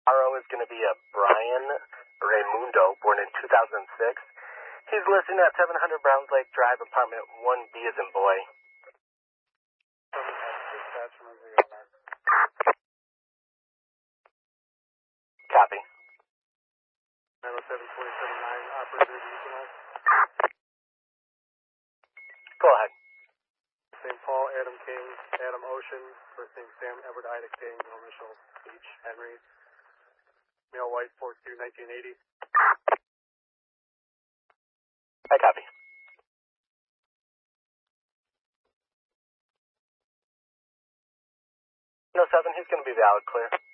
Tomorrow is going to be a Brian Raimundo, born in 2006. He's listed at 700 Browns Lake Drive, apartment 1B as in boy. Copy. 907-279, operator, Go ahead. St. Paul, Adam King, Adam Ocean, first name Sam, Edward Ida King, middle initial H, Henry, male white, 4/2/1980. I copy. 107, he's going to be valid clear.